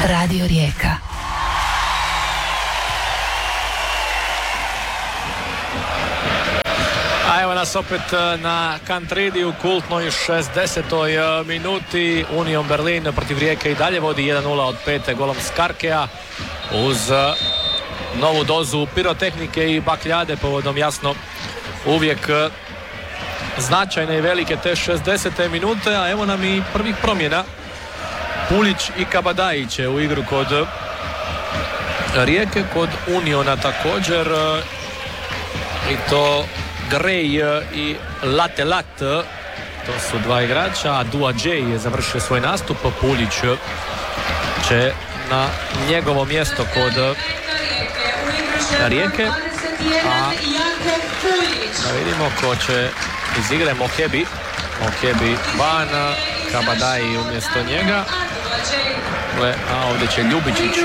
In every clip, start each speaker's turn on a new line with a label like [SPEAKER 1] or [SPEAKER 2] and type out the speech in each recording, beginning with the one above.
[SPEAKER 1] Radio Rijeka.
[SPEAKER 2] A evo nas opet na Kantridi u kultnoj 60. minuti. Union Berlin protiv Rijeke i dalje vodi 1-0 od 5. golom Skarkea uz novu dozu pirotehnike i bakljade povodom jasno uvijek značajne i velike te 60. minute, a evo nam i prvih promjena. Puljić i Kabadaji će u igru kod Rijeke, kod Uniona također, i to Gray i Latelat, to su dva igrača, a Duadžej je završio svoj nastup. Puljić će na njegovo mjesto kod Rijeke, a da vidimo ko će iz igre. Mohebi van, Kabadaji umjesto njega, a ovdje će Ljubičić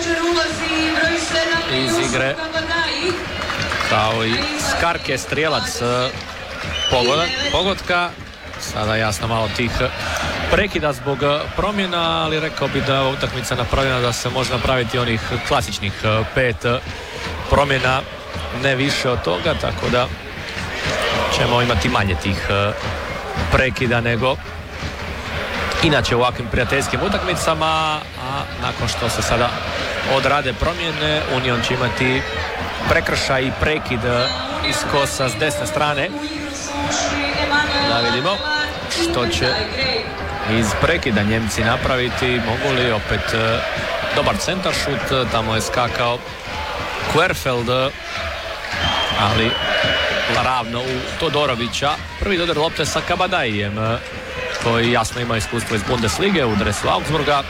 [SPEAKER 2] iz igre kao i Skarke, strijelac pogotka. Sada jasno malo tih prekida zbog promjena, ali rekao bi da je utakmica napravljena da se može napraviti onih klasičnih 5 promjena, ne više od toga, tako da ćemo imati manje tih prekida nego inače u ovakvim prijateljskim utakmicama. A nakon što se sada odrade promjene, Union će imati prekršaj i prekid iz kosa s desne strane. Da vidimo što će iz prekida Njemci napraviti. Mogu li opet dobar centaršut, tamo je skakao Querfeld, ali ravno u Todorovića. Prvi dodir lopte sa Kabadajijem, koji jasno ima iskustvo iz Bundeslige u dresu Augsburga.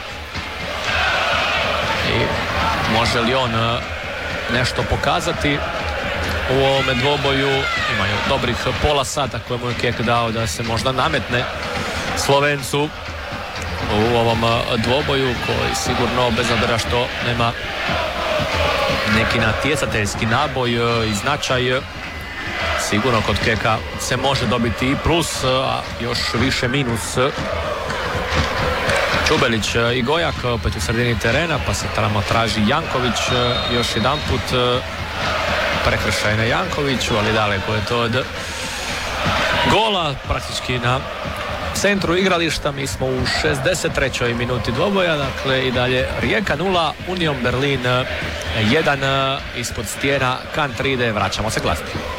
[SPEAKER 2] I može li on nešto pokazati u ovome dvoboju? Imaju dobrih pola sata koje mu je Kek dao da se možda nametne Slovencu u ovom dvoboju, koji sigurno, bez obzira što nema neki natjecateljski naboj i značaj, sigurno kod Keka se može dobiti i plus, a još više minus. Čubelić i Gojak opet u sredini terena, pa se tamo traži Janković još jedan put. Prekršaj na Jankoviću, ali daleko je to od gola, praktički na centru igrališta. Mi smo u 63. minuti dvoboja, dakle i dalje Rijeka 0, Union Berlin 1 ispod stijena Kantride. Vraćamo se glasiti.